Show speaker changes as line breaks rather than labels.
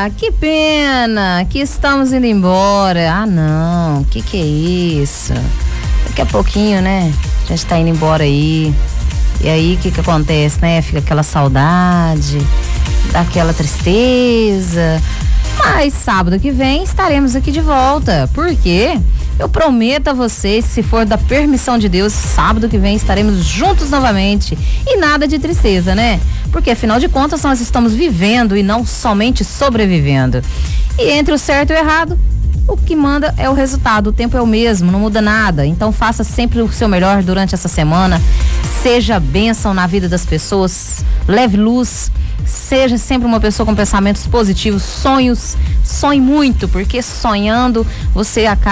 que pena que estamos indo embora. Ah, não, que é isso? Daqui a pouquinho, né? A gente tá indo embora aí. E aí, o que acontece, né? Fica aquela saudade, dá aquela tristeza. Mas sábado que vem estaremos aqui de volta. Por quê? Eu prometo a vocês, se for da permissão de Deus, sábado que vem estaremos juntos novamente. E nada de tristeza, né? Porque afinal de contas nós estamos vivendo e não somente sobrevivendo. E entre o certo e o errado, o que manda é o resultado. O tempo é o mesmo, não muda nada. Então faça sempre o seu melhor durante essa semana. Seja bênção na vida das pessoas, leve luz. Seja sempre uma pessoa com pensamentos positivos, sonhe muito, porque sonhando você acaba